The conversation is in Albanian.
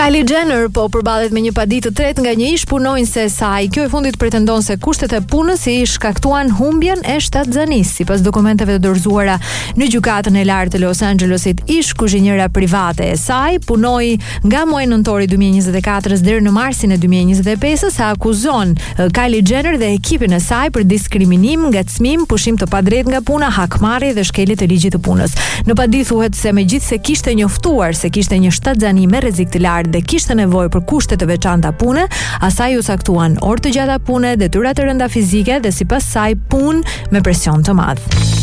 Kylie Jenner po përballet me një paditë të tretë nga një ish punonjëse e saj. Kjo e fundit pretendon se kushtet e punës i shkaktuan humbjen e shtatzanisë. Sipas dokumenteve të dorëzuara në gjykatën e lartë të Los Angelesit, ish kuzhinjera private e saj punoi nga muaji nëntor i 2024 deri në marsin e 2025 sa akuzon Kylie Jenner dhe ekipin e saj për diskriminim, ngacmim, pushim të padrejtë nga puna, hakmarrje dhe shkelje të ligjit të punës. Në paditë thuhet se megjithse kishte njoftuar se kishte një shtatzanim me rrezik të lartë dhe kishte nevojë për kushte të veçanta pune, asaj u saktuan orë të gjata pune, detyra të rënda fizike dhe sipas saj punë me presion të madh.